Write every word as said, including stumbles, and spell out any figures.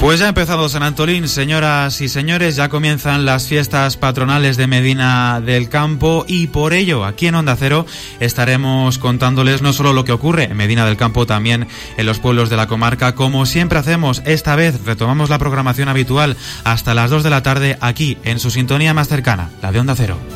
Pues ya ha empezado San Antolín, señoras y señores, ya comienzan las fiestas patronales de Medina del Campo y por ello aquí en Onda Cero estaremos contándoles no solo lo que ocurre en Medina del Campo, también en los pueblos de la comarca, como siempre hacemos. Esta vez retomamos la programación habitual hasta las dos de la tarde aquí en su sintonía más cercana, la de Onda Cero.